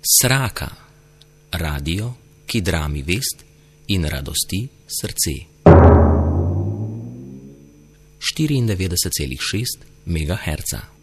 Sraka, radio, ki drami vest in radosti srce. 94,6 MHz.